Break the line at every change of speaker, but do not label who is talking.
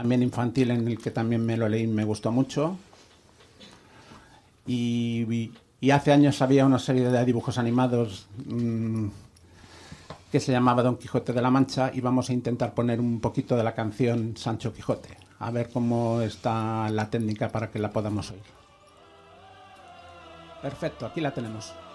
también infantil, en el que también me lo leí, me gustó mucho. Y hace años había una serie de dibujos animados que se llamaba Don Quijote de la Mancha, y vamos a intentar poner un poquito de la canción Sancho Quijote, a ver cómo está la técnica para que la podamos oír. Perfecto, aquí la tenemos.